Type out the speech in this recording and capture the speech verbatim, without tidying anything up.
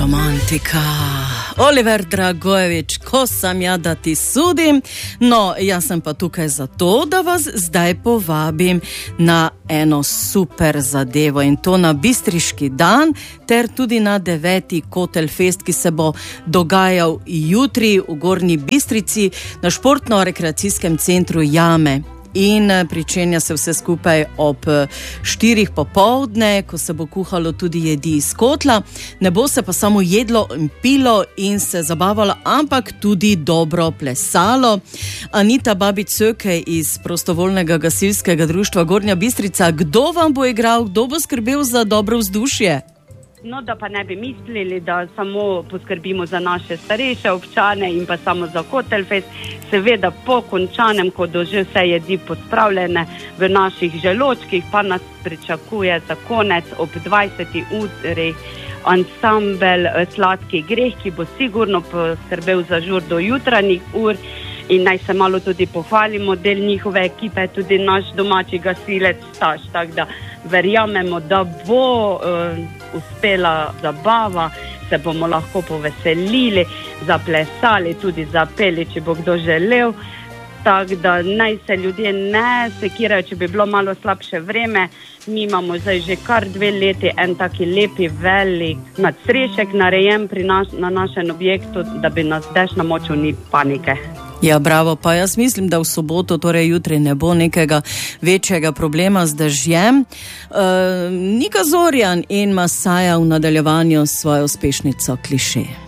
romantika. Oliver Dragojevič, ko sem ja, da ti sudim? No, jaz sem pa tukaj zato, da vas zdaj povabim na eno super zadevo in to na Bistriški dan ter tudi na deveti Kotelfest, ki se bo dogajal jutri v Gornji Bistrici na športno-rekreacijskem centru Jame. In pričenja se vse skupaj ob štirih popoldne, ko se bo kuhalo tudi jedi iz kotla. Ne bo se pa samo jedlo in pilo in se zabavalo, ampak tudi dobro plesalo. Anita Babic-Söke iz prostovoljnega gasilskega društva Gornja Bistrica, kdo vam bo igral, kdo bo skrbel za dobro vzdušje? No, da pa ne bi mislili, da samo poskrbimo za naše starejše občane in pa samo za Kotelfest. Seveda po končanem, ko do že vse jedi pospravljene v naših želočkih, pa nas pričakuje za konec ob dvajseti uri ansambel Sladki greh, ki bo sigurno poskrbel za žur do jutranjih ur. In naj se malo tudi pohvalimo, del njihove ekipe, tudi naš domači gasilec Staš, tako da verjamemo, da bo uh, uspela zabava, se bomo lahko poveselili, zaplesali, tudi zapeli, če bo kdo želel. Tako da naj se ljudje ne sekirajo, če bi bilo malo slabše vreme. Mi imamo zdaj že kar dve leti en taki lepi, velik nadstrešek narejen pri nas, na našem objektu, da bi nas dež namočil, ni panike. Ja, bravo, pa jaz mislim, da v soboto, torej jutri, ne bo nekega večjega problema z dežjem. Uh, Nika Zorjan in Masaja v nadaljevanju s svojo uspešnico Kliše.